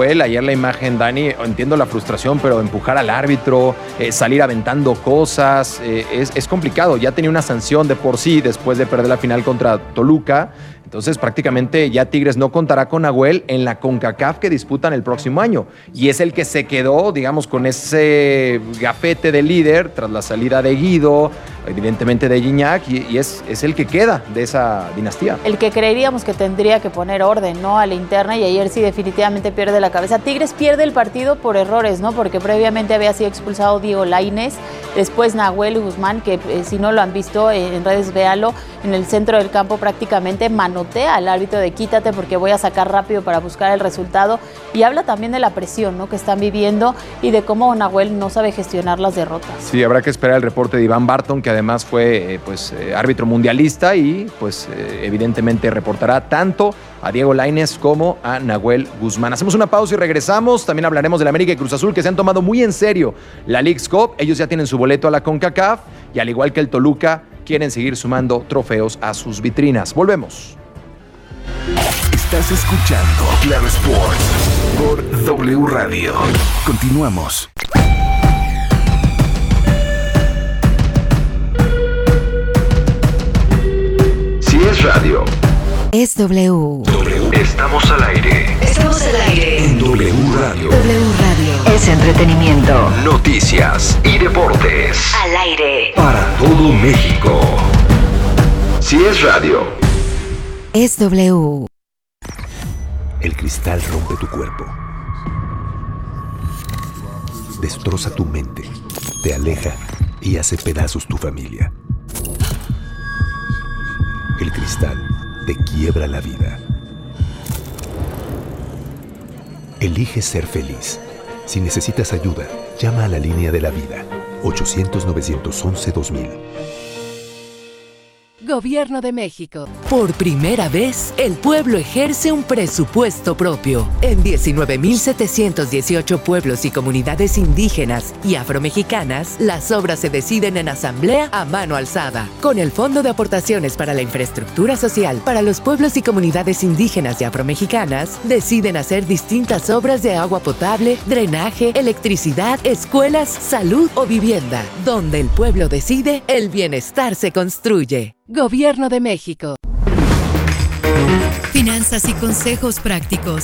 Nahuel, ayer la imagen, Dani, entiendo la frustración, pero empujar al árbitro, salir aventando cosas, es complicado. Ya tenía una sanción de por sí después de perder la final contra Toluca. Entonces, prácticamente ya Tigres no contará con Nahuel en la CONCACAF que disputan el próximo año. Y es el que se quedó, digamos, con ese gafete de líder tras la salida de Guido, evidentemente de Gignac, y es el que queda de esa dinastía. El que creeríamos que tendría que poner orden, ¿no?, a la interna, y ayer sí definitivamente pierde la cabeza. Tigres pierde el partido por errores, ¿no?, porque previamente había sido expulsado Diego Lainez, después Nahuel Guzmán, que si no lo han visto en redes, véalo, en el centro del campo prácticamente manotea al árbitro de quítate porque voy a sacar rápido para buscar el resultado, y habla también de la presión, ¿no?, que están viviendo y de cómo Nahuel no sabe gestionar las derrotas. Sí, habrá que esperar el reporte de Iván Barton, que además fue árbitro mundialista y evidentemente reportará tanto a Diego Lainez como a Nahuel Guzmán. Hacemos una pausa y regresamos. También hablaremos del América y Cruz Azul, que se han tomado muy en serio la Leagues Cup. Ellos ya tienen su boleto a la CONCACAF y, al igual que el Toluca, quieren seguir sumando trofeos a sus vitrinas. Volvemos. Estás escuchando Claro Sports por W Radio. Continuamos. Si es radio, es W. Estamos al aire. Estamos al aire. En W Radio. W Radio. Es entretenimiento. Noticias y deportes. Al aire. Para todo México. Si es radio, es W. El cristal rompe tu cuerpo. Destroza tu mente. Te aleja y hace pedazos tu familia. El cristal te quiebra la vida. Elige ser feliz. Si necesitas ayuda, llama a la línea de la vida. 800-911-2000. Gobierno de México. Por primera vez, el pueblo ejerce un presupuesto propio. En 19,718 pueblos y comunidades indígenas y afromexicanas, las obras se deciden en asamblea a mano alzada. Con el Fondo de Aportaciones para la Infraestructura Social para los pueblos y comunidades indígenas y afromexicanas, deciden hacer distintas obras de agua potable, drenaje, electricidad, escuelas, salud o vivienda. Donde el pueblo decide, el bienestar se construye. Gobierno de México. Finanzas y consejos prácticos.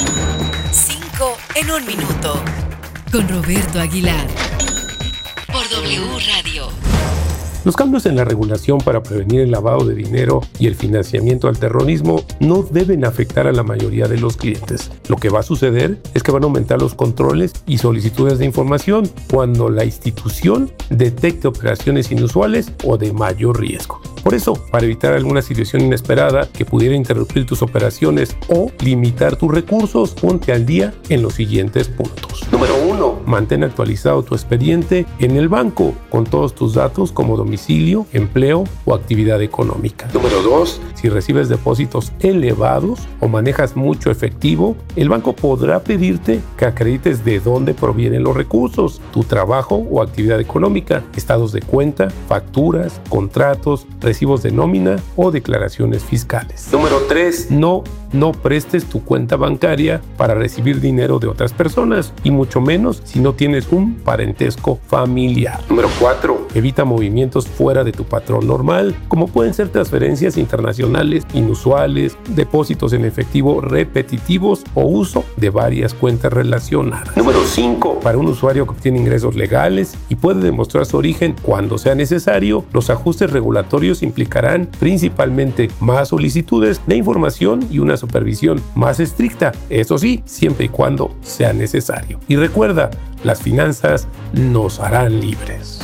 5 en 1 minuto. Con Roberto Aguilar. Por W Radio. Los cambios en la regulación para prevenir el lavado de dinero y el financiamiento al terrorismo no deben afectar a la mayoría de los clientes. Lo que va a suceder es que van a aumentar los controles y solicitudes de información cuando la institución detecte operaciones inusuales o de mayor riesgo. Por eso, para evitar alguna situación inesperada que pudiera interrumpir tus operaciones o limitar tus recursos, ponte al día en los siguientes puntos. Número 1. Mantén actualizado tu expediente en el banco con todos tus datos como domicilio, empleo o actividad económica. Número 2. Si recibes depósitos elevados o manejas mucho efectivo, el banco podrá pedirte que acredites de dónde provienen los recursos, tu trabajo o actividad económica, estados de cuenta, facturas, contratos, recibos de nómina o declaraciones fiscales. Número 3. No prestes tu cuenta bancaria para recibir dinero de otras personas y mucho menos si no tienes un parentesco familiar. Número 4. Evita movimientos fuera de tu patrón normal, como pueden ser transferencias internacionales inusuales, depósitos en efectivo repetitivos o uso de varias cuentas relacionadas. Número 5. Para un usuario que obtiene ingresos legales y puede demostrar su origen cuando sea necesario, los ajustes regulatorios implicarán principalmente más solicitudes de información y una supervisión más estricta, eso sí, siempre y cuando sea necesario. Y recuerda, las finanzas nos harán libres.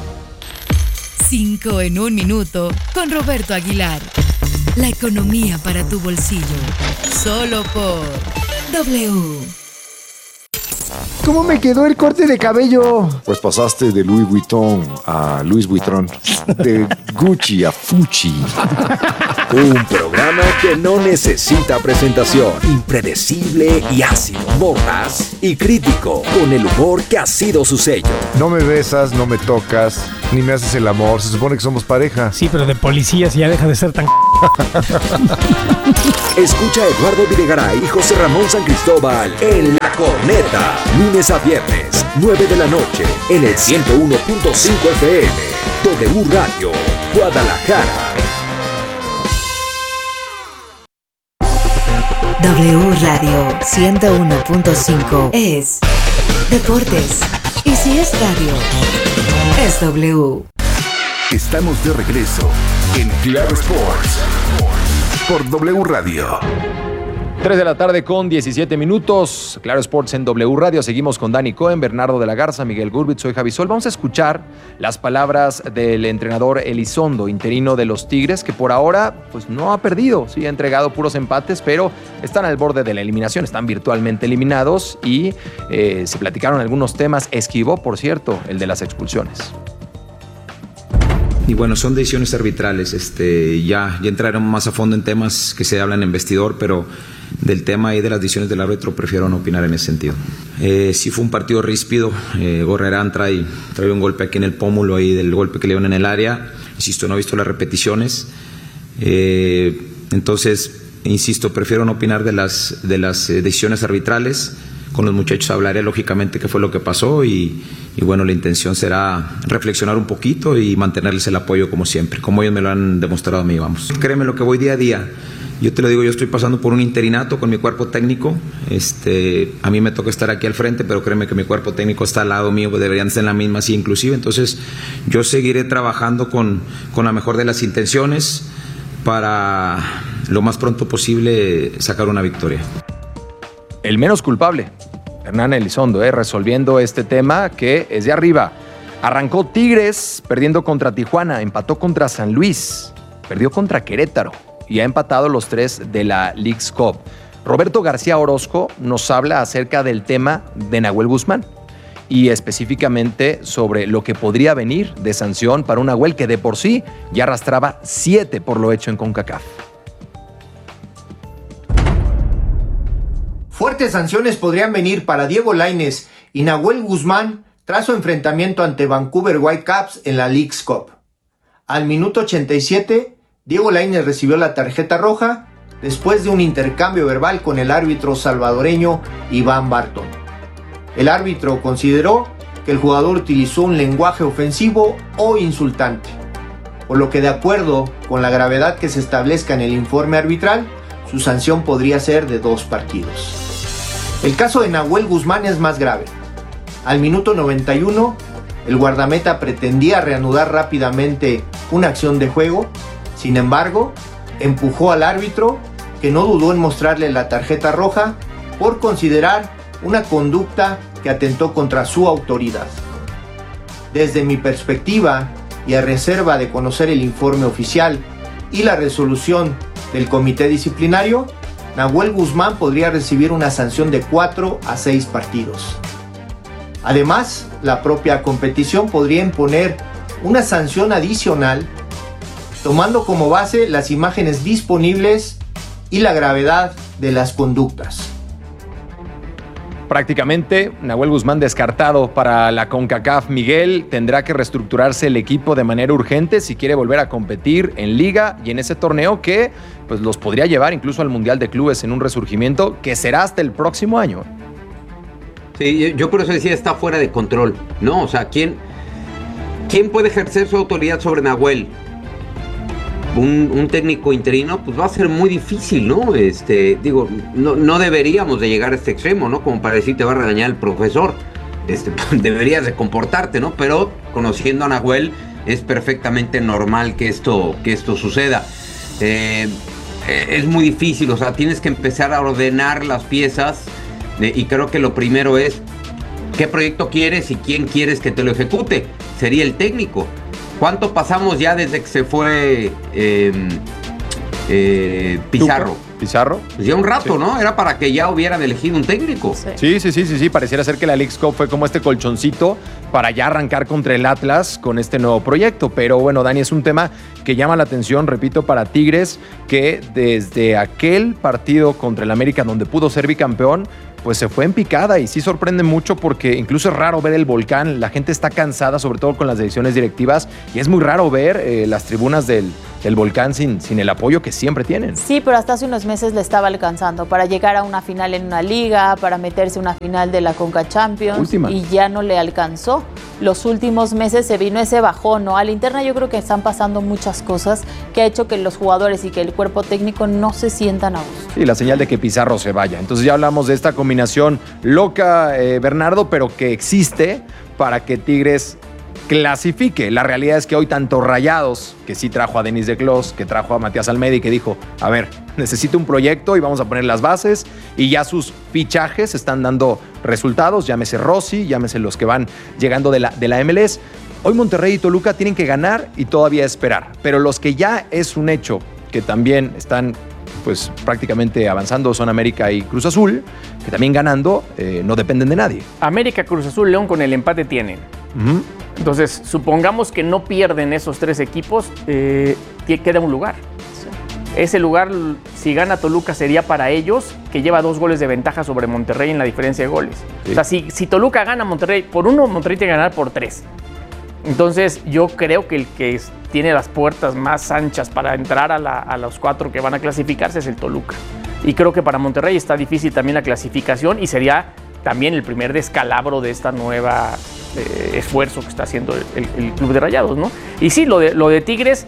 5 en 1 minuto con Roberto Aguilar. La economía para tu bolsillo. Solo por W. ¿Cómo me quedó el corte de cabello? Pues pasaste de Louis Vuitton a Luis Vuitton, de Gucci a Fucci. Un programa que no necesita presentación. Impredecible y ácido. Mordaz y crítico. Con el humor que ha sido su sello. No me besas, no me tocas, Ni me haces el amor, se supone que somos pareja. Sí, pero de policías ya deja de ser tan... Escucha a Eduardo Videgaray y José Ramón San Cristóbal en La Corneta, lunes a viernes, 9 de la noche, en el 101.5 FM, W Radio, Guadalajara. W Radio 101.5 es Deportes. Y si es radio, es W. Estamos de regreso en Claro Sports por W Radio. 3 de la tarde con 17 minutos. Claro Sports en W Radio. Seguimos con Dani Cohen, Bernardo de la Garza, Miguel Gurbitz, soy Javi Sol. Vamos a escuchar las palabras del entrenador Elizondo, interino de los Tigres, que por ahora pues no ha perdido. Sí, ha entregado puros empates, pero están al borde de la eliminación. Están virtualmente eliminados y se platicaron algunos temas. Esquivó, por cierto, el de las expulsiones. Y bueno, son decisiones arbitrales. Ya entraremos más a fondo en temas que se hablan en vestidor, pero del tema y de las decisiones del árbitro prefiero no opinar en ese sentido. Sí fue un partido ríspido. Gorrerán trae un golpe aquí en el pómulo ahí del golpe que le dieron en el área. Insisto, no he visto las repeticiones. Entonces, insisto, prefiero no opinar de las decisiones arbitrales. Con los muchachos hablaré lógicamente qué fue lo que pasó y bueno, la intención será reflexionar un poquito y mantenerles el apoyo como siempre, como ellos me lo han demostrado a mí, vamos. Créeme lo que voy día a día. Yo te lo digo, yo estoy pasando por un interinato con mi cuerpo técnico. A mí me toca estar aquí al frente, pero créeme que mi cuerpo técnico está al lado mío, deberían estar en la misma, así inclusive. Entonces, yo seguiré trabajando con la mejor de las intenciones para lo más pronto posible sacar una victoria. El menos culpable, Hernán Elizondo, resolviendo este tema que es de arriba. Arrancó Tigres perdiendo contra Tijuana, empató contra San Luis, perdió contra Querétaro y ha empatado los 3 de la Leagues Cup. Roberto García Orozco nos habla acerca del tema de Nahuel Guzmán y específicamente sobre lo que podría venir de sanción para un Nahuel que de por sí ya arrastraba 7 por lo hecho en CONCACAF. Fuertes sanciones podrían venir para Diego Lainez y Nahuel Guzmán tras su enfrentamiento ante Vancouver Whitecaps en la Leagues Cup. Al minuto 87, Diego Lainez recibió la tarjeta roja después de un intercambio verbal con el árbitro salvadoreño Iván Barton. El árbitro consideró que el jugador utilizó un lenguaje ofensivo o insultante, por lo que de acuerdo con la gravedad que se establezca en el informe arbitral, su sanción podría ser de 2 partidos. El caso de Nahuel Guzmán es más grave. Al minuto 91, el guardameta pretendía reanudar rápidamente una acción de juego. Sin embargo, empujó al árbitro, que no dudó en mostrarle la tarjeta roja por considerar una conducta que atentó contra su autoridad. Desde mi perspectiva, y a reserva de conocer el informe oficial y la resolución del comité disciplinario, Nahuel Guzmán podría recibir una sanción de 4 a 6 partidos. Además, la propia competición podría imponer una sanción adicional, tomando como base las imágenes disponibles y la gravedad de las conductas. Prácticamente, Nahuel Guzmán descartado para la CONCACAF. Miguel, tendrá que reestructurarse el equipo de manera urgente si quiere volver a competir en Liga y en ese torneo que pues, los podría llevar incluso al Mundial de Clubes en un resurgimiento que será hasta el próximo año. Sí, yo por eso decía, está fuera de control, ¿no? O sea, ¿quién puede ejercer su autoridad sobre Nahuel? Un técnico interino, pues va a ser muy difícil, ¿no? No deberíamos de llegar a este extremo, ¿no? Como para decir, te va a regañar el profesor. Deberías de comportarte, ¿no? Pero conociendo a Nahuel, es perfectamente normal que esto suceda. Es muy difícil, o sea, tienes que empezar a ordenar las piezas y creo que lo primero es qué proyecto quieres y quién quieres que te lo ejecute. Sería el técnico. ¿Cuánto pasamos ya desde que se fue Pizarro? ¿Pizarro? Pues ya un rato, sí. ¿No? Era para que ya hubieran elegido un técnico. Sí. Pareciera ser que la Leagues Cup fue como este colchoncito para ya arrancar contra el Atlas con este nuevo proyecto. Pero bueno, Dani, es un tema que llama la atención, repito, para Tigres, que desde aquel partido contra el América donde pudo ser bicampeón, pues se fue en picada y sí sorprende mucho porque incluso es raro ver el volcán. La gente está cansada, sobre todo con las decisiones directivas, y es muy raro ver las tribunas del volcán sin el apoyo que siempre tienen. Sí, pero hasta hace unos meses le estaba alcanzando para llegar a una final en una liga, para meterse a una final de la Conca Champions. Última. Y ya no le alcanzó. Los últimos meses se vino ese bajón, ¿no? A la interna yo creo que están pasando muchas cosas que ha hecho que los jugadores y que el cuerpo técnico no se sientan a gusto. Sí, la señal de que Pizarro se vaya. Entonces ya hablamos de esta combinación loca, Bernardo, pero que existe para que Tigres clasifique. La realidad es que hoy tanto Rayados, que sí trajo a Denis de Clos, que trajo a Matías Almeida y que dijo, a ver, necesito un proyecto y vamos a poner las bases, y ya sus fichajes están dando resultados, llámese Rossi, llámese los que van llegando de la MLS. Hoy Monterrey y Toluca tienen que ganar y todavía esperar, pero los que ya es un hecho que también están pues prácticamente avanzando son América y Cruz Azul, que también ganando no dependen de nadie. América, Cruz Azul, León con el empate tienen. Entonces, supongamos que no pierden esos tres equipos, queda un lugar. Ese lugar, si gana Toluca, sería para ellos, que lleva 2 goles de ventaja sobre Monterrey en la diferencia de goles. Sí. O sea, si Toluca gana Monterrey por 1, Monterrey tiene que ganar por 3. Entonces, yo creo que el que tiene las puertas más anchas para entrar a los 4 que van a clasificarse es el Toluca. Y creo que para Monterrey está difícil también la clasificación y sería también el primer descalabro de esta nueva esfuerzo que está haciendo el Club de Rayados, ¿no? Y sí, lo de Tigres,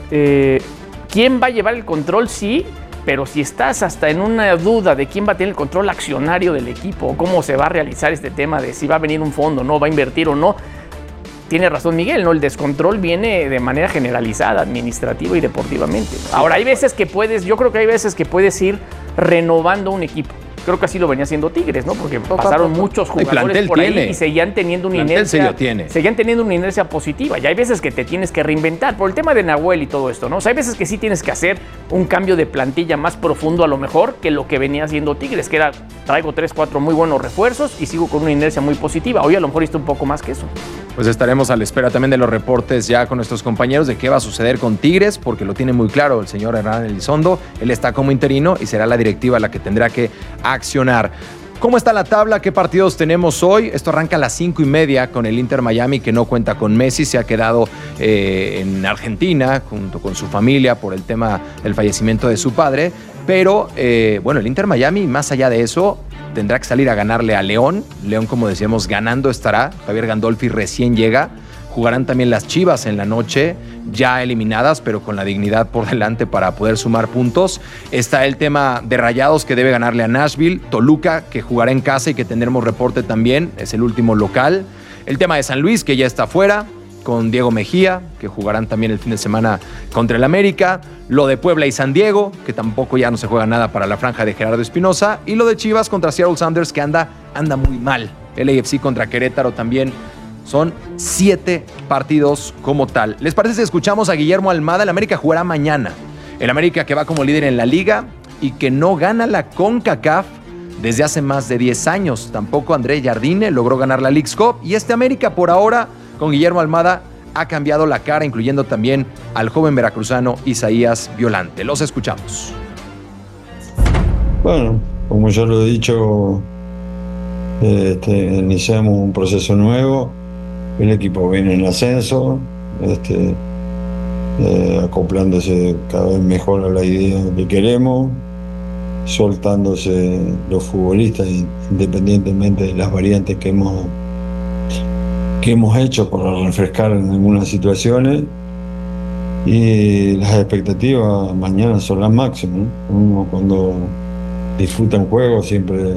¿quién va a llevar el control? Sí, pero si estás hasta en una duda de quién va a tener el control accionario del equipo, cómo se va a realizar este tema de si va a venir un fondo, no va a invertir o no, tiene razón Miguel, ¿no? El descontrol viene de manera generalizada, administrativa y deportivamente. Ahora, hay veces que yo creo que hay veces que puedes ir renovando un equipo. Creo que así lo venía haciendo Tigres, ¿no? Porque pasaron muchos jugadores por ahí y seguían teniendo una inercia. Seguían teniendo una inercia positiva. Y hay veces que te tienes que reinventar. Por el tema de Nahuel y todo esto, ¿no? O sea, hay veces que sí tienes que hacer un cambio de plantilla más profundo a lo mejor que lo que venía haciendo Tigres, que era traigo 3, 4 muy buenos refuerzos y sigo con una inercia muy positiva. Hoy a lo mejor hizo un poco más que eso. Pues estaremos a la espera también de los reportes ya con nuestros compañeros de qué va a suceder con Tigres, porque lo tiene muy claro el señor Hernán Elizondo. Él está como interino y será la directiva la que tendrá que accionar. ¿Cómo está la tabla? ¿Qué partidos tenemos hoy? Esto arranca a las 5:30 con el Inter Miami, que no cuenta con Messi. Se ha quedado en Argentina junto con su familia por el tema del fallecimiento de su padre. Pero, bueno, el Inter Miami, más allá de eso, tendrá que salir a ganarle a León. León, como decíamos, ganando estará. Javier Gandolfi recién llega. Jugarán también las Chivas en la noche, ya eliminadas, pero con la dignidad por delante para poder sumar puntos. Está el tema de Rayados, que debe ganarle a Nashville. Toluca, que jugará en casa y que tendremos reporte también, es el último local. El tema de San Luis, que ya está fuera, con Diego Mejía, que jugarán también el fin de semana contra el América. Lo de Puebla y San Diego, que tampoco ya no se juega nada para la franja de Gerardo Espinosa. Y lo de Chivas contra Seattle Sounders, que anda muy mal. El AFC contra Querétaro también. Son 7 partidos como tal. ¿Les parece si escuchamos a Guillermo Almada? El América jugará mañana. El América, que va como líder en la liga y que no gana la CONCACAF desde hace más de 10 años. Tampoco André Jardine logró ganar la Leagues Cup. Y este América, por ahora, con Guillermo Almada, ha cambiado la cara, incluyendo también al joven veracruzano Isaías Violante. Los escuchamos. Bueno, como ya lo he dicho, iniciamos un proceso nuevo. El equipo viene en ascenso, acoplándose cada vez mejor a la idea que queremos, soltándose los futbolistas independientemente de las variantes que hemos hecho para refrescar en algunas situaciones. Y las expectativas mañana son las máximas, ¿no? Uno cuando disfruta un juego siempre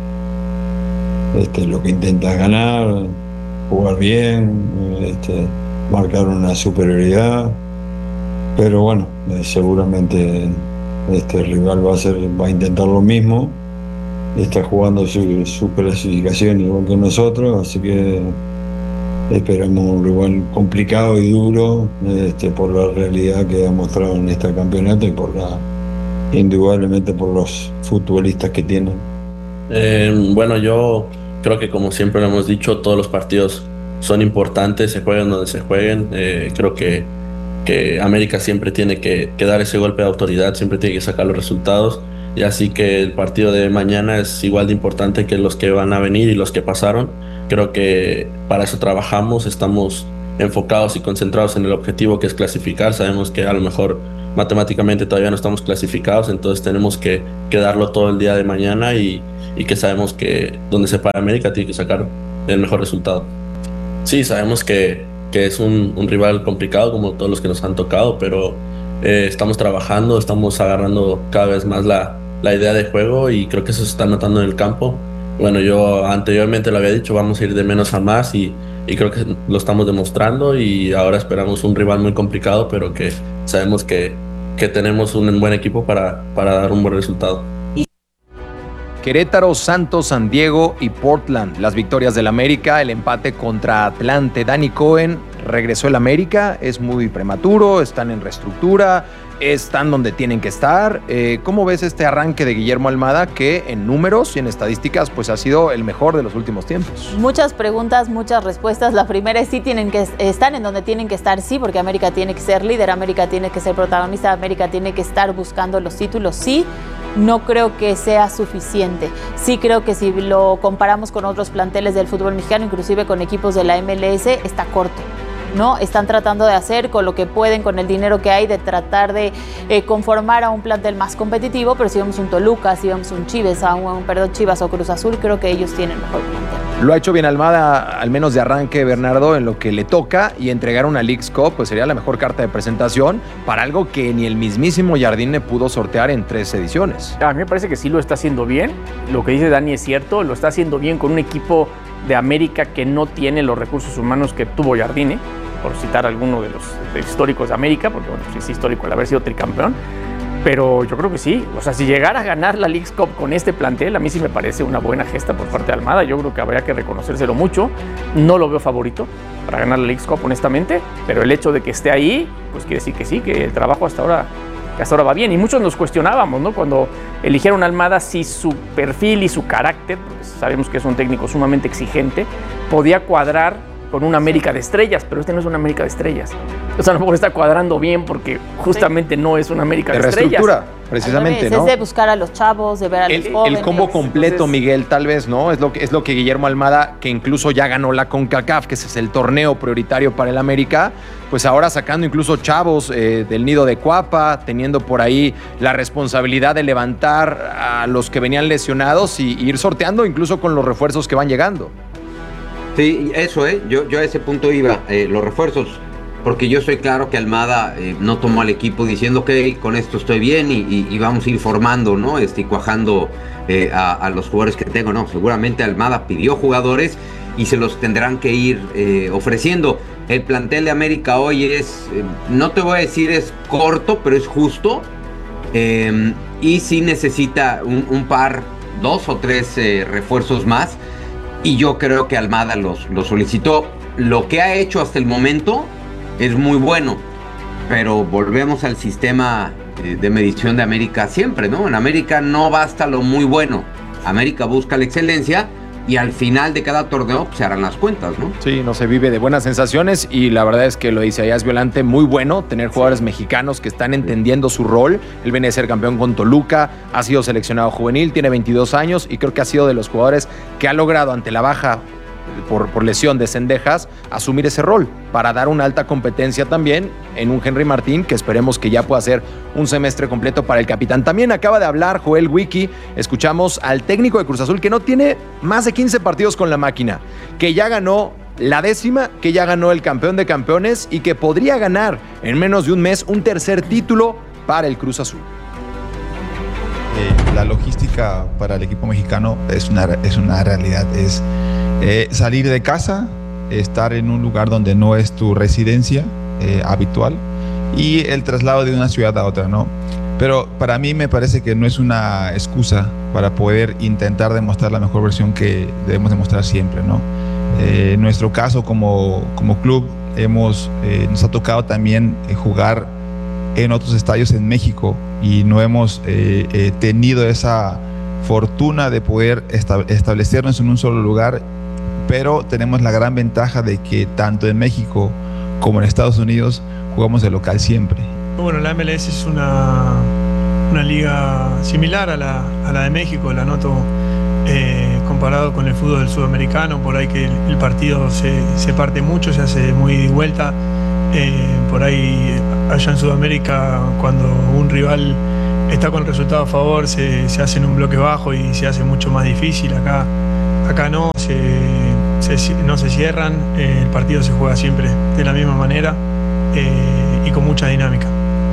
lo que intenta es ganar, jugar bien, marcar una superioridad, pero bueno, seguramente el rival va a intentar lo mismo, está jugando su clasificación igual que nosotros, así que esperamos un rival complicado y duro, por la realidad que ha mostrado en este campeonato y indudablemente por los futbolistas que tienen. Bueno, yo creo que, como siempre lo hemos dicho, todos los partidos son importantes, se jueguen donde se jueguen. Creo que América siempre tiene que dar ese golpe de autoridad, siempre tiene que sacar los resultados. y así que el partido de mañana es igual de importante que los que van a venir y los que pasaron. Creo que para eso trabajamos, estamos enfocados y concentrados en el objetivo, que es clasificar. Sabemos que a lo mejor matemáticamente todavía no estamos clasificados, entonces tenemos que darlo todo el día de mañana y que sabemos que donde se para América tiene que sacar el mejor resultado. Sí, sabemos que es un rival complicado como todos los que nos han tocado, pero estamos trabajando, estamos agarrando cada vez más la idea de juego y creo que eso se está notando en el campo. Bueno, yo anteriormente lo había dicho, vamos a ir de menos a más y creo que lo estamos demostrando, y ahora esperamos un rival muy complicado, pero que sabemos que tenemos un buen equipo para dar un buen resultado. Querétaro, Santos, San Diego y Portland. Las victorias del América, el empate contra Atlante. Dani Cohen, regresó el América, es muy prematuro, están en reestructura, están donde tienen que estar. ¿Cómo ves este arranque de Guillermo Almada, que en números y en estadísticas pues ha sido el mejor de los últimos tiempos? Muchas preguntas, muchas respuestas. La primera es sí, tienen que estar en donde tienen que estar, sí, porque América tiene que ser líder, América tiene que ser protagonista, América tiene que estar buscando los títulos, sí. No creo que sea suficiente. Sí creo que si lo comparamos con otros planteles del fútbol mexicano, inclusive con equipos de la MLS, está corto, ¿no? Están tratando de hacer con lo que pueden, con el dinero que hay, de tratar de conformar a un plantel más competitivo, pero si vemos un Toluca, si vemos un Chivas o Cruz Azul, creo que ellos tienen mejor plantel. Lo ha hecho bien Almada, al menos de arranque, Bernardo, en lo que le toca, y entregar una Leagues Cup pues sería la mejor carta de presentación para algo que ni el mismísimo Jardine pudo sortear en 3 ediciones. A mí me parece que sí lo está haciendo bien. Lo que dice Dani es cierto, lo está haciendo bien con un equipo de América que no tiene los recursos humanos que tuvo Jardine, por citar alguno de los históricos de América, porque bueno, sí es histórico el haber sido tricampeón. Pero yo creo que sí, o sea, si llegara a ganar la Leagues Cup con este plantel, a mí sí me parece una buena gesta por parte de Almada. Yo creo que habría que reconocérselo mucho. No lo veo favorito para ganar la Leagues Cup, honestamente, pero el hecho de que esté ahí, pues quiere decir que sí, que el trabajo hasta ahora va bien. Y muchos nos cuestionábamos, ¿no? Cuando eligieron a Almada, si su perfil y su carácter, porque sabemos que es un técnico sumamente exigente, podía cuadrar con una América de estrellas, pero este no es una América de estrellas. O sea, a lo mejor está cuadrando bien porque justamente no es una América de estrellas. Reestructura, precisamente, ¿no? Es de buscar a los chavos, de ver a los jóvenes. El combo completo, Miguel, tal vez, ¿no? Es lo que Guillermo Almada, que incluso ya ganó la CONCACAF, que ese es el torneo prioritario para el América, pues ahora sacando incluso chavos del nido de Cuapa, teniendo por ahí la responsabilidad de levantar a los que venían lesionados y ir sorteando incluso con los refuerzos que van llegando. Sí, eso, yo a ese punto iba, los refuerzos, porque yo estoy claro que Almada no tomó al equipo diciendo que con esto estoy bien y vamos a ir formando, ¿no? Y cuajando a los jugadores que tengo, no, seguramente Almada pidió jugadores y se los tendrán que ir ofreciendo. El plantel de América hoy es, no te voy a decir es corto, pero es justo, y sí necesita un par, 2 o 3 refuerzos más. Y yo creo que Almada los solicitó. Lo que ha hecho hasta el momento es muy bueno, pero volvemos al sistema de medición de América siempre, ¿no? En América no basta lo muy bueno. América busca la excelencia y al final de cada torneo se harán las cuentas, ¿no? Sí, no se vive de buenas sensaciones y la verdad es que lo dice Ayaz Violante, muy bueno tener jugadores mexicanos que están entendiendo su rol. Él viene de ser campeón con Toluca, ha sido seleccionado juvenil, tiene 22 años y creo que ha sido de los jugadores que ha logrado ante la baja por lesión de Cendejas asumir ese rol para dar una alta competencia también en un Henry Martín que esperemos que ya pueda ser un semestre completo para el capitán. También acaba de hablar Joel Wiki, escuchamos al técnico de Cruz Azul que no tiene más de 15 partidos con la máquina, que ya ganó la 10ª, que ya ganó el campeón de campeones y que podría ganar en menos de un mes un tercer título para el Cruz Azul. La logística para el equipo mexicano es una realidad, es salir de casa, estar en un lugar donde no es tu residencia habitual y el traslado de una ciudad a otra, ¿no? Pero para mí me parece que no es una excusa para poder intentar demostrar la mejor versión que debemos demostrar siempre, ¿no? En nuestro caso como club nos ha tocado también jugar en otros estadios en México y no hemos tenido esa fortuna de poder establecernos en un solo lugar, pero tenemos la gran ventaja de que tanto en México como en Estados Unidos jugamos de local siempre. Bueno, la MLS es una una liga similar a la de México, la noto comparado con el fútbol sudamericano, por ahí que el partido se parte mucho, se hace muy ida y vuelta. Por ahí allá en Sudamérica, cuando un rival está con el resultado a favor, se hace en un bloque bajo y se hace mucho más difícil. Acá no se cierran, el partido se juega siempre de la misma manera y con mucha dinámica.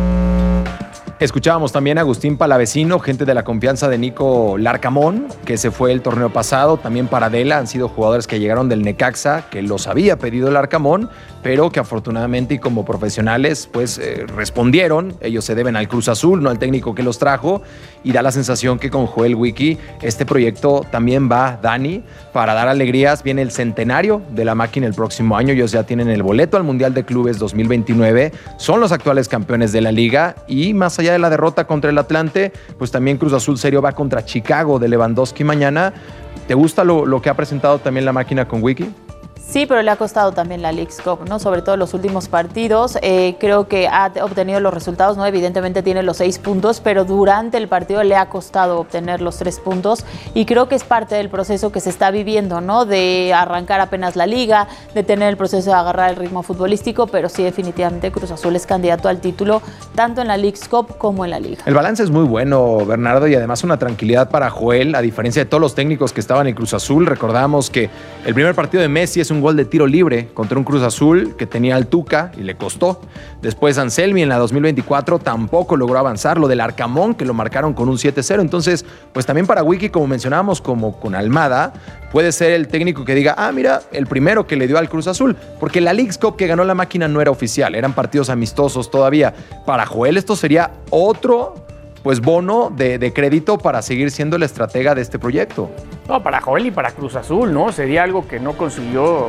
Escuchábamos también a Agustín Palavecino, gente de la confianza de Nico Larcamón, que se fue el torneo pasado. También Paradela, han sido jugadores que llegaron del Necaxa, que los había pedido Larcamón, pero que afortunadamente y como profesionales pues respondieron. Ellos se deben al Cruz Azul, no al técnico que los trajo, y da la sensación que con Joel Wiki este proyecto también va, Dani, para dar alegrías. Viene el centenario de la máquina el próximo año. Ellos ya tienen el boleto al Mundial de Clubes 2029, son los actuales campeones de la liga, y más allá de la derrota contra el Atlante, pues también Cruz Azul serio va contra Chicago de Lewandowski mañana. ¿Te gusta lo que ha presentado también la máquina con Wiki? Sí, pero le ha costado también la Leagues Cup, ¿no? Sobre todo en los últimos partidos. Creo que ha obtenido los resultados, ¿no? Evidentemente tiene los 6 puntos, pero durante el partido le ha costado obtener los 3 puntos. Y creo que es parte del proceso que se está viviendo, ¿no? De arrancar apenas la liga, de tener el proceso de agarrar el ritmo futbolístico, pero sí, definitivamente Cruz Azul es candidato al título, tanto en la Leagues Cup como en la liga. El balance es muy bueno, Bernardo, y además una tranquilidad para Joel, a diferencia de todos los técnicos que estaban en Cruz Azul. Recordamos que el primer partido de Messi es un gol de tiro libre contra un Cruz Azul que tenía al Tuca y le costó. Después Anselmi en la 2024 tampoco logró avanzar. Lo del Arcamón, que lo marcaron con un 7-0. Entonces, pues también para Wiki, como mencionábamos, como con Almada, puede ser el técnico que diga, mira, el primero que le dio al Cruz Azul. Porque la Leagues Cup que ganó la máquina no era oficial, eran partidos amistosos todavía. Para Joel esto sería otro pues bono de crédito para seguir siendo el estratega de este proyecto. No, para Joel y para Cruz Azul, ¿no? Sería algo que no consiguió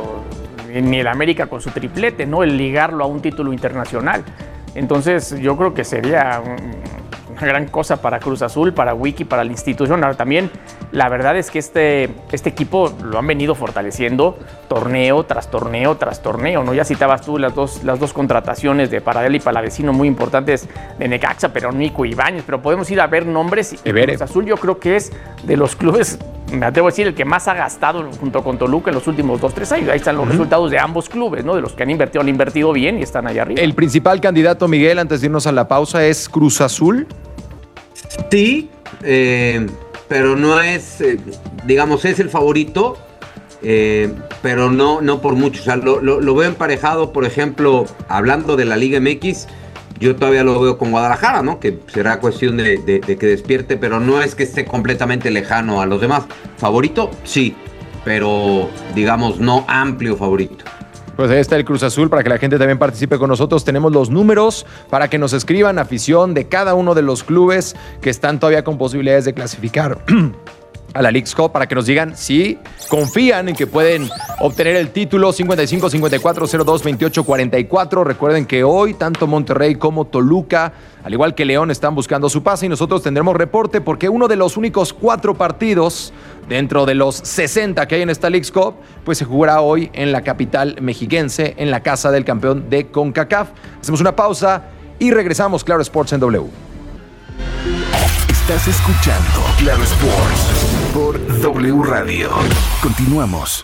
ni el América con su triplete, ¿no? El ligarlo a un título internacional. Entonces, yo creo que sería una gran cosa para Cruz Azul, para Wiki, para la institución. Ahora también, la verdad es que este equipo lo han venido fortaleciendo torneo tras torneo tras torneo, ¿no? Ya citabas tú las dos contrataciones de Paradela y Palavecino muy importantes de Necaxa, pero Nico Ibáñez, pero podemos ir a ver nombres. Y Cruz Azul yo creo que es de los clubes, me atrevo a decir, el que más ha gastado junto con Toluca en los últimos 2-3 años. Ahí están los resultados de ambos clubes, ¿no? De los que han invertido bien y están allá arriba. El principal candidato, Miguel, antes de irnos a la pausa, es Cruz Azul. Sí, pero no es, digamos, es el favorito, pero no por mucho. O sea, lo veo emparejado, por ejemplo, hablando de la Liga MX, yo todavía lo veo con Guadalajara, ¿no? Que será cuestión de que despierte, pero no es que esté completamente lejano a los demás. Favorito, sí, pero digamos, no amplio favorito. Pues ahí está el Cruz Azul, para que la gente también participe con nosotros. Tenemos los números para que nos escriban, afición de cada uno de los clubes que están todavía con posibilidades de clasificar a la Leagues Cup, para que nos digan si confían en que pueden obtener el título. 55 54 02 28 44. Recuerden que hoy tanto Monterrey como Toluca, al igual que León, están buscando su pase, y nosotros tendremos reporte porque uno de los únicos 4 partidos dentro de los 60 que hay en esta Leagues Cup, pues se jugará hoy en la capital mexiquense, en la casa del campeón de CONCACAF. Hacemos una pausa y regresamos. Claro Sports en W. Estás escuchando Claro Sports por W Radio. Continuamos.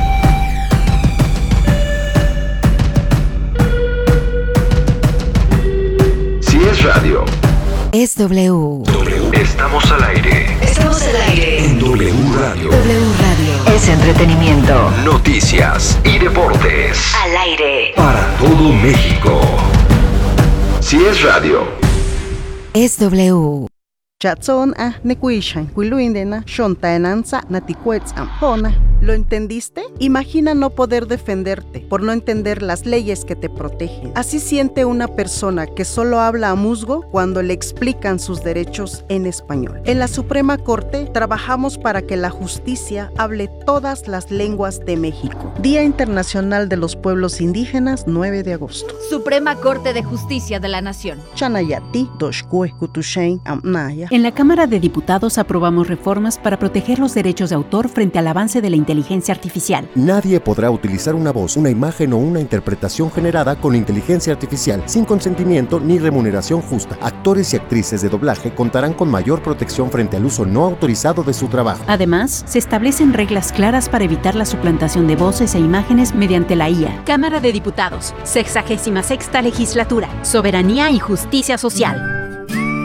Si es radio, es W. Estamos al aire. Estamos al aire. En W Radio. W Radio es entretenimiento, Noticias y deportes. Al aire. Para todo México. Si es radio, es W. Chatson nekuishan kuiluindena shontaenanza natikuetzam hona. ¿Lo entendiste? Imagina no poder defenderte por no entender las leyes que te protegen. Así siente una persona que solo habla a musgo cuando le explican sus derechos en español. En la Suprema Corte trabajamos para que la justicia hable todas las lenguas de México. Día Internacional de los Pueblos Indígenas, 9 de agosto. Suprema Corte de Justicia de la Nación. Chanayati, Doshkue, Kutushain, Amnaya. En la Cámara de Diputados aprobamos reformas para proteger los derechos de autor frente al avance de la inteligencia artificial. Nadie podrá utilizar una voz, una imagen o una interpretación generada con inteligencia artificial sin consentimiento ni remuneración justa. Actores y actrices de doblaje contarán con mayor protección frente al uso no autorizado de su trabajo. Además, se establecen reglas claras para evitar la suplantación de voces e imágenes mediante la IA. Cámara de Diputados, 66ª Legislatura, Soberanía y Justicia Social.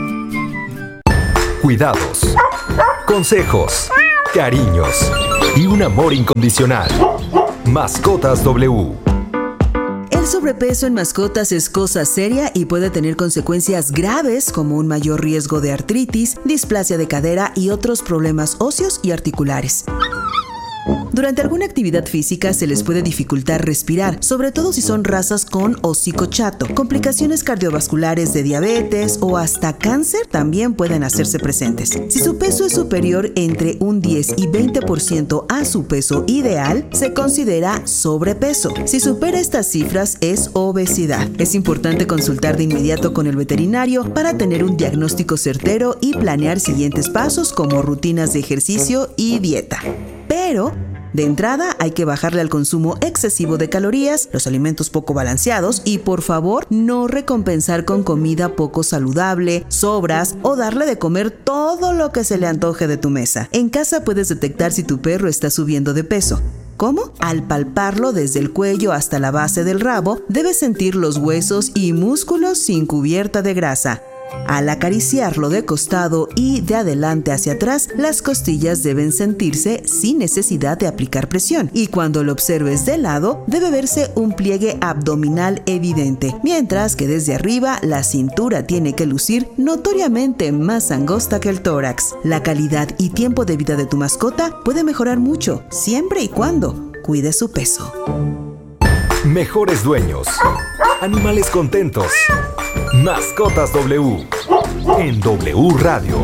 Cuidados, consejos, cariños y un amor incondicional. Mascotas W. El sobrepeso en mascotas es cosa seria y puede tener consecuencias graves como un mayor riesgo de artritis, displasia de cadera y otros problemas óseos y articulares. Durante alguna actividad física se les puede dificultar respirar, sobre todo si son razas con hocico chato. Complicaciones cardiovasculares de diabetes o hasta cáncer también pueden hacerse presentes. Si su peso es superior entre un 10 y 20% a su peso ideal, se considera sobrepeso. Si supera estas cifras, es obesidad. Es importante consultar de inmediato con el veterinario para tener un diagnóstico certero y planear siguientes pasos como rutinas de ejercicio y dieta. Pero, de entrada, hay que bajarle al consumo excesivo de calorías, los alimentos poco balanceados y, por favor, no recompensar con comida poco saludable, sobras o darle de comer todo lo que se le antoje de tu mesa. En casa puedes detectar si tu perro está subiendo de peso. ¿Cómo? Al palparlo desde el cuello hasta la base del rabo, debes sentir los huesos y músculos sin cubierta de grasa. Al acariciarlo de costado y de adelante hacia atrás, las costillas deben sentirse sin necesidad de aplicar presión. Y cuando lo observes de lado, debe verse un pliegue abdominal evidente, mientras que desde arriba la cintura tiene que lucir notoriamente más angosta que el tórax. La calidad y tiempo de vida de tu mascota puede mejorar mucho, siempre y cuando cuide su peso. Mejores dueños. Animales contentos. Mascotas W. En W Radio.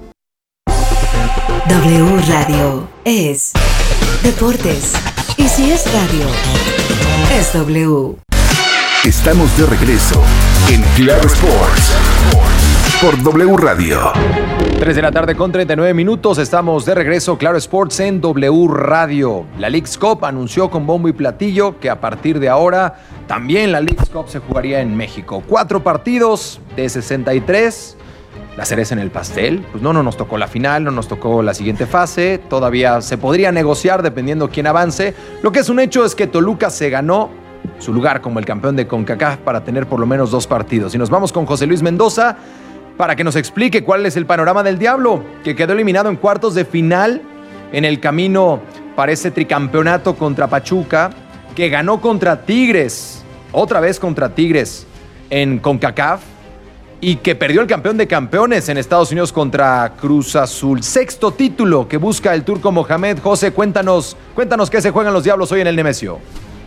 W Radio es deportes. Y si es radio, es W. Estamos de regreso en Claro Sports por W Radio. 3 de la tarde con 39 minutos. Estamos de regreso, Claro Sports en W Radio. La Leagues Cup anunció con bombo y platillo que a partir de ahora también la Leagues Cup se jugaría en México. 4 partidos de 63. La cereza en el pastel. Pues no nos tocó la final, no nos tocó la siguiente fase. Todavía se podría negociar dependiendo quién avance. Lo que es un hecho es que Toluca se ganó su lugar como el campeón de CONCACAF para tener por lo menos 2 partidos. Y nos vamos con José Luis Mendoza para que nos explique cuál es el panorama del Diablo, que quedó eliminado en cuartos de final en el camino para ese tricampeonato contra Pachuca, que ganó contra Tigres, otra vez contra Tigres en CONCACAF, y que perdió el campeón de campeones en Estados Unidos contra Cruz Azul. 6º título que busca el Turco Mohamed. José, cuéntanos qué se juegan los Diablos hoy en el Nemesio.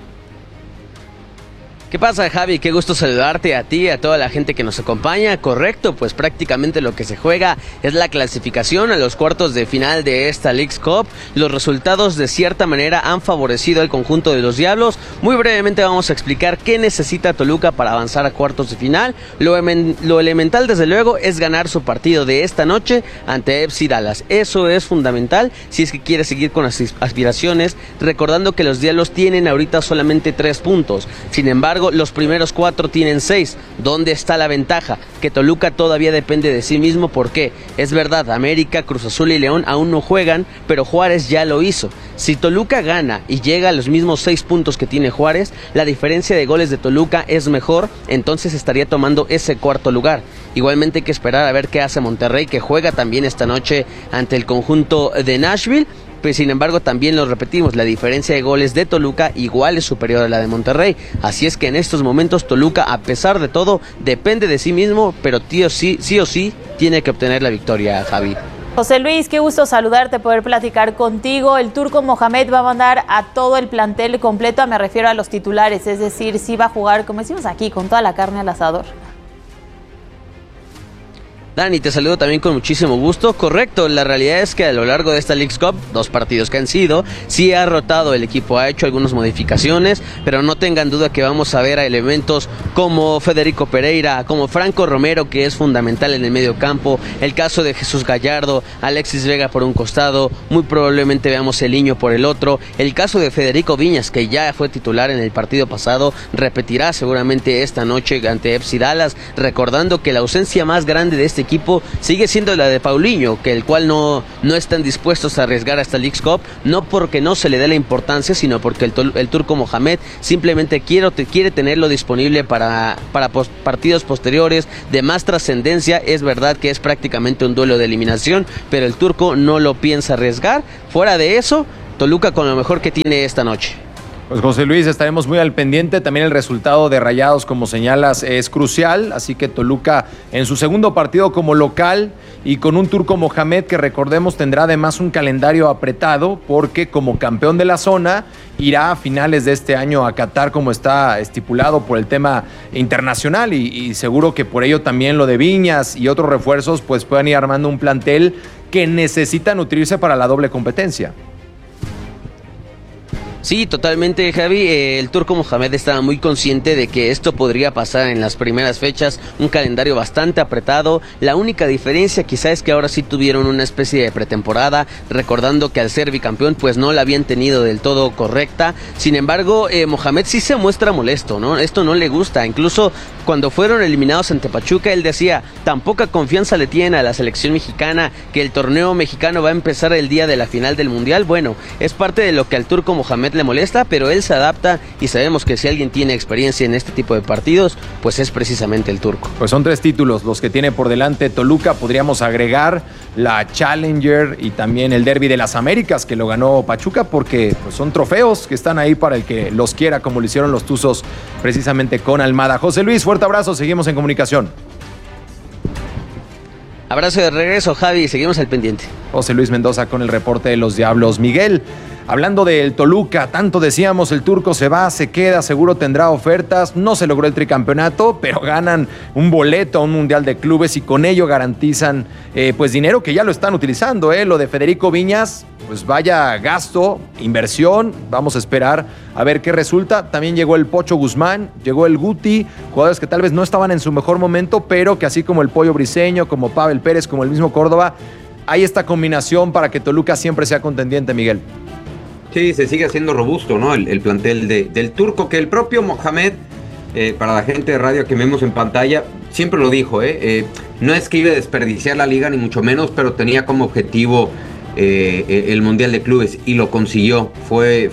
¿Qué pasa, Javi? Qué gusto saludarte a ti y a toda la gente que nos acompaña. Correcto, pues prácticamente lo que se juega es la clasificación a los cuartos de final de esta Leagues Cup. Los resultados de cierta manera han favorecido al conjunto de los Diablos. Muy brevemente vamos a explicar qué necesita Toluca para avanzar a cuartos de final. Lo elemental, desde luego, es ganar su partido de esta noche ante FC Dallas. Eso es fundamental si es que quiere seguir con las aspiraciones, recordando que los Diablos tienen ahorita solamente 3 puntos. Sin embargo, los primeros 4 tienen 6. ¿Dónde está la ventaja? Que Toluca todavía depende de sí mismo. ¿Por qué? Es verdad, América, Cruz Azul y León aún no juegan, pero Juárez ya lo hizo. Si Toluca gana y llega a los mismos 6 puntos que tiene Juárez, la diferencia de goles de Toluca es mejor, entonces estaría tomando ese 4º lugar. Igualmente hay que esperar a ver qué hace Monterrey, que juega también esta noche ante el conjunto de Nashville. Pues sin embargo, también lo repetimos, la diferencia de goles de Toluca igual es superior a la de Monterrey. Así es que en estos momentos Toluca, a pesar de todo, depende de sí mismo, pero sí o sí tiene que obtener la victoria, Javi. José Luis, qué gusto saludarte, poder platicar contigo. El Turco Mohamed va a mandar a todo el plantel completo, me refiero a los titulares, es decir, sí va a jugar, como decimos aquí, con toda la carne al asador. Dani, te saludo también con muchísimo gusto. Correcto, la realidad es que a lo largo de esta Leagues Cup, 2 partidos que han sido, sí ha rotado el equipo, ha hecho algunas modificaciones, pero no tengan duda que vamos a ver a elementos como Federico Pereira, como Franco Romero, que es fundamental en el medio campo, el caso de Jesús Gallardo, Alexis Vega por un costado, muy probablemente veamos Eliño por el otro, el caso de Federico Viñas, que ya fue titular en el partido pasado, repetirá seguramente esta noche ante FC Dallas, recordando que la ausencia más grande de este equipo sigue siendo la de Paulinho, que el cual no están dispuestos a arriesgar a esta Leagues Cup, no porque no se le dé la importancia, sino porque el turco Mohamed simplemente quiere tenerlo disponible para partidos posteriores de más trascendencia. Es verdad que es prácticamente un duelo de eliminación, pero el turco no lo piensa arriesgar. Fuera de eso, Toluca con lo mejor que tiene esta noche. Pues José Luis, estaremos muy al pendiente. También el resultado de Rayados, como señalas, es crucial. Así que Toluca en su segundo partido como local y con un turco Mohamed que, recordemos, tendrá además un calendario apretado porque como campeón de la zona irá a finales de este año a Qatar, como está estipulado por el tema internacional, y seguro que por ello también lo de Viñas y otros refuerzos pues puedan ir armando un plantel que necesita nutrirse para la doble competencia. Sí, totalmente, Javi. El turco Mohamed estaba muy consciente de que esto podría pasar en las primeras fechas, un calendario bastante apretado. La única diferencia quizá es que ahora sí tuvieron una especie de pretemporada, recordando que al ser bicampeón pues no la habían tenido del todo correcta. Sin embargo, Mohamed sí se muestra molesto, ¿no? Esto no le gusta. Incluso cuando fueron eliminados ante Pachuca, él decía, tan poca confianza le tienen a la selección mexicana, que el torneo mexicano va a empezar el día de la final del Mundial. Bueno, es parte de lo que al turco Mohamed le molesta, pero él se adapta y sabemos que si alguien tiene experiencia en este tipo de partidos, pues es precisamente el turco. Pues son 3 títulos los que tiene por delante Toluca. Podríamos agregar la Challenger y también el Derby de las Américas, que lo ganó Pachuca, porque pues son trofeos que están ahí para el que los quiera, como lo hicieron los Tuzos precisamente con Almada. José Luis, fuerte abrazo, seguimos en comunicación. Abrazo de regreso, Javi, seguimos al pendiente. José Luis Mendoza con el reporte de los Diablos. Miguel, hablando del Toluca, tanto decíamos, el turco se va, se queda, seguro tendrá ofertas, no se logró el tricampeonato, pero ganan un boleto a un mundial de clubes y con ello garantizan pues dinero que ya lo están utilizando. Lo de Federico Viñas, pues vaya gasto, inversión, vamos a esperar a ver qué resulta. También llegó el Pocho Guzmán, llegó el Guti, jugadores que tal vez no estaban en su mejor momento, pero que así como el Pollo Briseño, como Pavel Pérez, como el mismo Córdoba, hay esta combinación para que Toluca siempre sea contendiente, Miguel. Sí, se sigue haciendo robusto, ¿no? El plantel del turco, que el propio Mohamed, para la gente de radio que vemos en pantalla, siempre lo dijo, no es que iba a desperdiciar la liga, ni mucho menos, pero tenía como objetivo el Mundial de Clubes y lo consiguió. Fue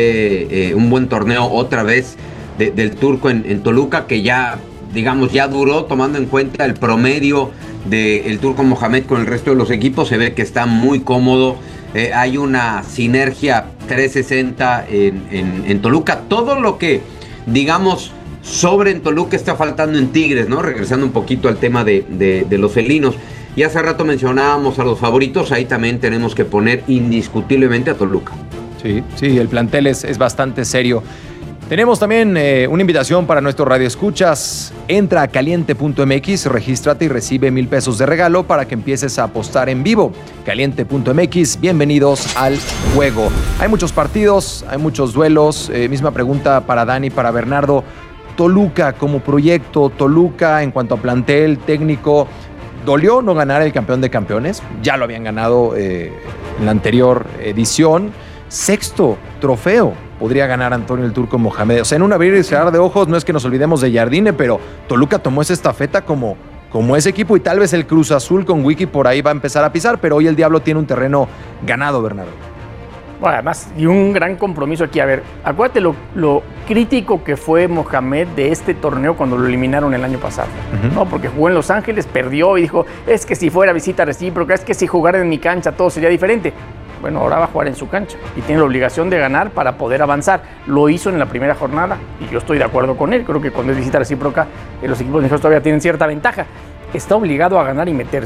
un buen torneo otra vez del turco en Toluca, que ya, digamos, ya duró, tomando en cuenta el promedio del turco Mohamed con el resto de los equipos. Se ve que está muy cómodo. Hay una sinergia 360 en Toluca. Todo lo que, digamos, sobre en Toluca está faltando en Tigres, ¿no? Regresando un poquito al tema de los felinos. Y hace rato mencionábamos a los favoritos, ahí también tenemos que poner indiscutiblemente a Toluca. Sí, el plantel es bastante serio. Tenemos también una invitación para nuestros radioescuchas. Entra a caliente.mx, regístrate y recibe 1,000 pesos de regalo para que empieces a apostar en vivo. Caliente.mx, bienvenidos al juego. Hay muchos partidos, hay muchos duelos. Misma pregunta para Dani, para Bernardo. Toluca como proyecto, Toluca en cuanto a plantel, técnico. ¿Dolió no ganar el campeón de campeones? Ya lo habían ganado en la anterior edición. 6º trofeo podría ganar Antonio el Turco Mohamed. O sea, en un abrir y cerrar de ojos, no es que nos olvidemos de Jardine, pero Toluca tomó esa estafeta como ese equipo, y tal vez el Cruz Azul con Wiki por ahí va a empezar a pisar, pero hoy el Diablo tiene un terreno ganado, Bernardo. Bueno, además, y un gran compromiso aquí. A ver, acuérdate lo crítico que fue Mohamed de este torneo cuando lo eliminaron el año pasado, ¿no? Porque jugó en Los Ángeles, perdió y dijo, es que si fuera visita recíproca, es que si jugara en mi cancha todo sería diferente. Bueno, ahora va a jugar en su cancha y tiene la obligación de ganar para poder avanzar. Lo hizo en la primera jornada y yo estoy de acuerdo con él. Creo que cuando es visita recíproca, los equipos mexicanos todavía tienen cierta ventaja. Está obligado a ganar y meterse.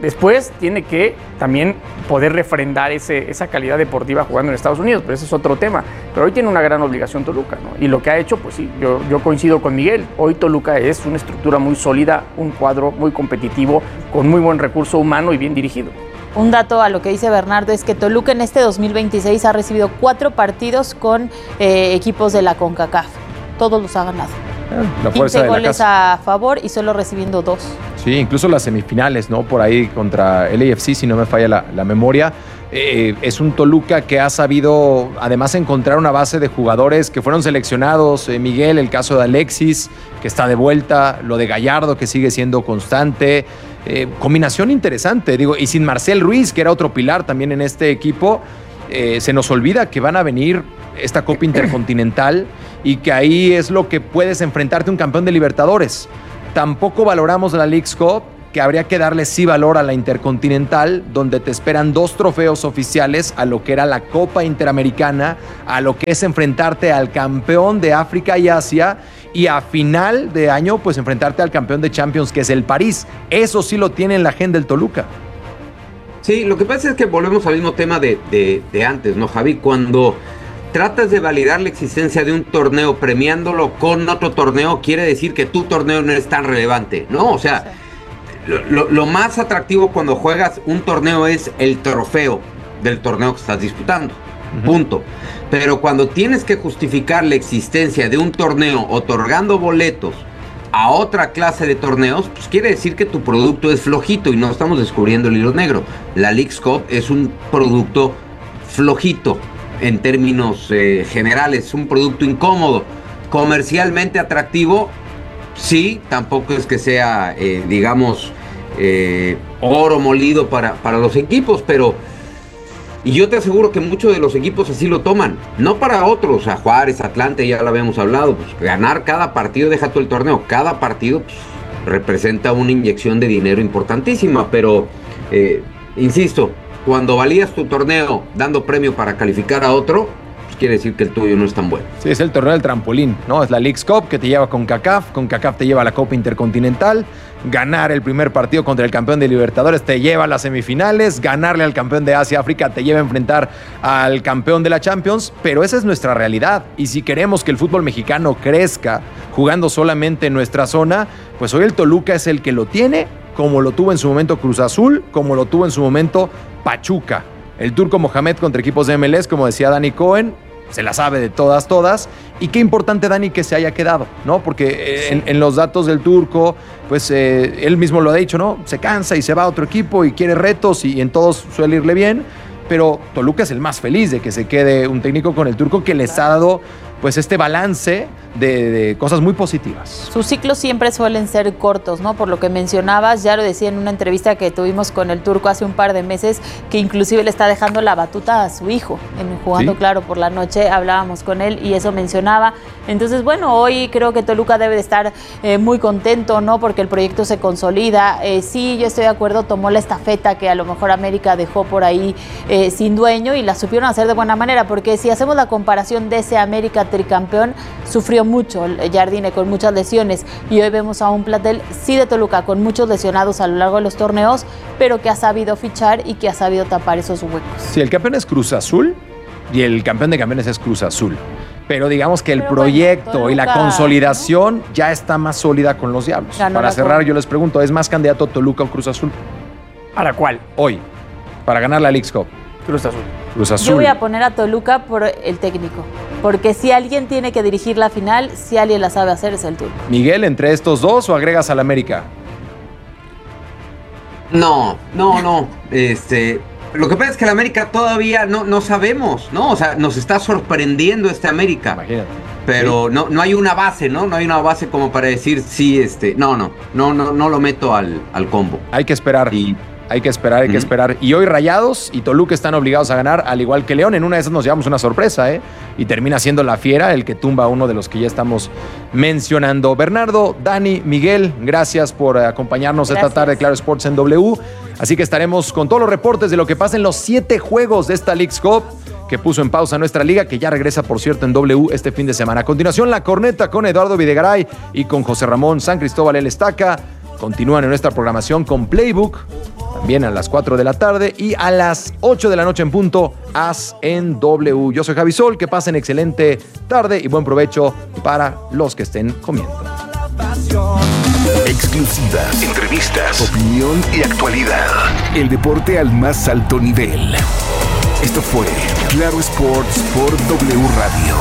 Después tiene que también poder refrendar esa calidad deportiva jugando en Estados Unidos, pero ese es otro tema. Pero hoy tiene una gran obligación Toluca, ¿no? Y lo que ha hecho, pues sí, yo coincido con Miguel. Hoy Toluca es una estructura muy sólida, un cuadro muy competitivo, con muy buen recurso humano y bien dirigido. Un dato a lo que dice Bernardo es que Toluca en este 2026 ha recibido 4 partidos con equipos de la CONCACAF. Todos los ha ganado. La fuerza 15 de la goles casa. a favor y solo recibiendo 2. Sí, incluso las semifinales, ¿no? Por ahí contra el LAFC, si no me falla la memoria. Es un Toluca que ha sabido, además, encontrar una base de jugadores que fueron seleccionados. Miguel, el caso de Alexis, que está de vuelta. Lo de Gallardo, que sigue siendo constante. Combinación interesante, digo. Y sin Marcel Ruiz, que era otro pilar también en este equipo, se nos olvida que van a venir esta Copa Intercontinental y que ahí es lo que puedes enfrentarte a un campeón de Libertadores. Tampoco valoramos la Leagues Cup, que habría que darle sí valor a la Intercontinental, donde te esperan 2 trofeos oficiales a lo que era la Copa Interamericana, a lo que es enfrentarte al campeón de África y Asia, y a final de año, pues enfrentarte al campeón de Champions, que es el París. Eso sí lo tiene en la agenda del Toluca. Sí, lo que pasa es que volvemos al mismo tema de antes, ¿no, Javi? Cuando tratas de validar la existencia de un torneo premiándolo con otro torneo, quiere decir que tu torneo no es tan relevante, ¿no? O sea, lo más atractivo cuando juegas un torneo es el trofeo del torneo que estás disputando, punto. Pero cuando tienes que justificar la existencia de un torneo otorgando boletos a otra clase de torneos, pues quiere decir que tu producto es flojito y no estamos descubriendo el hilo negro. La Leagues Cup es un producto flojito en términos generales, un producto incómodo. Comercialmente atractivo, sí, tampoco es que sea, digamos, oro molido para los equipos, pero... Y yo te aseguro que muchos de los equipos así lo toman. No para otros, a Juárez, Atlante, ya lo habíamos hablado. Pues ganar cada partido, deja todo el torneo. Cada partido pues, representa una inyección de dinero importantísima. Pero, insisto, cuando valías tu torneo dando premio para calificar a otro, pues quiere decir que el tuyo no es tan bueno. Sí, es el torneo del trampolín, ¿no? Es la Leagues Cup que te lleva con CONCACAF te lleva a la Copa Intercontinental. Ganar el primer partido contra el campeón de Libertadores te lleva a las semifinales, ganarle al campeón de Asia-África te lleva a enfrentar al campeón de la Champions, pero esa es nuestra realidad. Y si queremos que el fútbol mexicano crezca jugando solamente en nuestra zona, pues hoy el Toluca es el que lo tiene, como lo tuvo en su momento Cruz Azul, como lo tuvo en su momento Pachuca. El Turco Mohamed contra equipos de MLS, como decía Dani Cohen, se la sabe de todas. Y qué importante, Dani, que se haya quedado, ¿no? Porque en los datos del Turco, pues él mismo lo ha dicho, ¿no? Se cansa y se va a otro equipo y quiere retos y en todos suele irle bien. Pero Toluca es el más feliz de que se quede un técnico con el Turco que les ha dado pues este balance de cosas muy positivas. Sus ciclos siempre suelen ser cortos, ¿no? Por lo que mencionabas, ya lo decía en una entrevista que tuvimos con el Turco hace un par de meses, que inclusive le está dejando la batuta a su hijo, jugando ¿sí? Claro, por la noche hablábamos con él y eso mencionaba. Entonces, bueno, hoy creo que Toluca debe de estar muy contento, ¿no? Porque el proyecto se consolida. Sí, yo estoy de acuerdo, tomó la estafeta que a lo mejor América dejó por ahí sin dueño y la supieron hacer de buena manera, porque si hacemos la comparación de ese América tricampeón, sufrió mucho el Jardine con muchas lesiones y hoy vemos a un plantel sí de Toluca con muchos lesionados a lo largo de los torneos, pero que ha sabido fichar y que ha sabido tapar esos huecos. Sí, el campeón es Cruz Azul y el campeón de campeones es Cruz Azul, pero digamos que el proyecto Toluca, y la consolidación ya está más sólida con los Diablos. Para cerrar, yo les pregunto, ¿es más candidato Toluca o Cruz Azul? ¿Para cuál? Hoy, para ganar la Leagues Cup. Cruz Azul. Cruz Azul. Yo voy a poner a Toluca por el técnico, porque si alguien tiene que dirigir la final, si alguien la sabe hacer es el Turco. Miguel, ¿entre estos dos o agregas al América? No. Lo que pasa es que el América todavía no sabemos, ¿no? O sea, nos está sorprendiendo este América. Imagínate. Pero sí. no hay una base, ¿no? No hay una base como para decir sí, no lo meto al combo. Hay que esperar. Hay que esperar. Y hoy Rayados y Toluca están obligados a ganar, al igual que León. En una de esas nos llevamos una sorpresa, y termina siendo la Fiera el que tumba a uno de los que ya estamos mencionando. Bernardo, Dani, Miguel, gracias por acompañarnos esta tarde de Claro Sports en W. Así que estaremos con todos los reportes de lo que pasa en los 7 juegos de esta Leagues Cup, que puso en pausa nuestra liga, que ya regresa, por cierto, en W este fin de semana. A continuación, La Corneta con Eduardo Videgaray y con José Ramón San Cristóbal El Estaca. continúan en nuestra programación con Playbook, también a las 4 de la tarde, y a las 8 de la noche en punto, As en W. Yo soy Javi Sol, que pasen excelente tarde y buen provecho para los que estén comiendo. Exclusivas, entrevistas, opinión y actualidad. El deporte al más alto nivel. Esto fue Claro Sports por W Radio.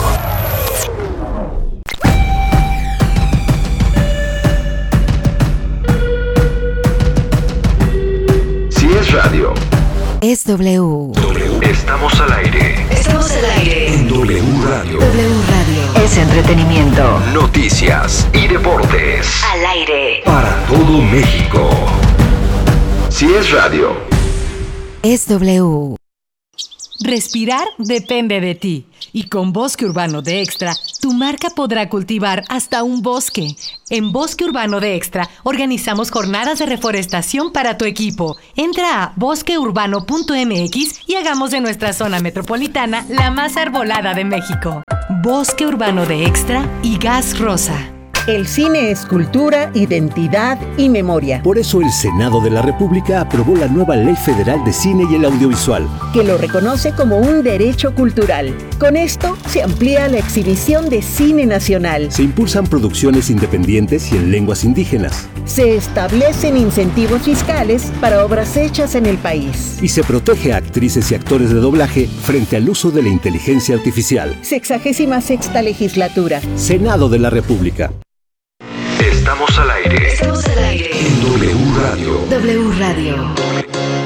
Si es radio, Es W. estamos al aire. Estamos al aire. En W Radio. W Radio. Es entretenimiento. Noticias y deportes. Al aire. Para todo México. Si es radio. Es W. Respirar depende de ti. Y con Bosque Urbano de Extra, tu marca podrá cultivar hasta un bosque. En Bosque Urbano de Extra, organizamos jornadas de reforestación para tu equipo. Entra a bosqueurbano.mx y hagamos de nuestra zona metropolitana la más arbolada de México. Bosque Urbano de Extra y Gas Rosa. El cine es cultura, identidad y memoria. Por eso el Senado de la República aprobó la nueva Ley Federal de Cine y el Audiovisual, que lo reconoce como un derecho cultural. Con esto se amplía la exhibición de cine nacional. Se impulsan producciones independientes y en lenguas indígenas. Se establecen incentivos fiscales para obras hechas en el país. Y se protege a actrices y actores de doblaje frente al uso de la inteligencia artificial. 66ª legislatura. Senado de la República. Estamos al aire. Estamos al aire. En W Radio. W Radio.